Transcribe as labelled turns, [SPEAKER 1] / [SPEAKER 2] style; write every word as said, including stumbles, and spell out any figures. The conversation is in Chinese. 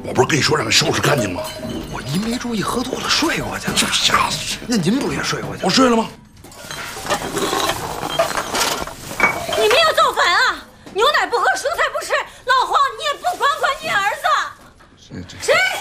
[SPEAKER 1] 我不是跟你说让你收拾干净吗？
[SPEAKER 2] 我一没注意，喝多了睡过去了。
[SPEAKER 1] 这吓死谁！
[SPEAKER 2] 那您不也睡过去？
[SPEAKER 1] 我睡了吗？
[SPEAKER 3] 你们要造反啊！牛奶不喝，蔬菜不吃，老黄你也不管管你儿子。
[SPEAKER 1] 这这。
[SPEAKER 3] 谁？